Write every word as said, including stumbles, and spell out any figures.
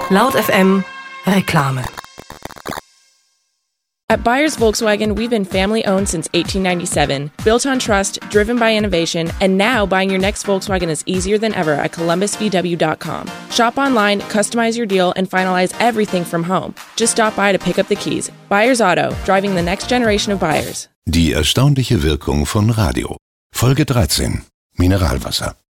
Laut F M Reklame. At Buyers Volkswagen, we've been family-owned since eighteen ninety-seven, built on trust, driven by innovation, and now buying your next Volkswagen is easier than ever at columbus v w dot com. Shop online, customize your deal, and finalize everything from home. Just stop by to pick up the keys. Buyers Auto, driving the next generation of buyers. Die erstaunliche Wirkung von Radio. Folge dreizehn. Mineralwasser.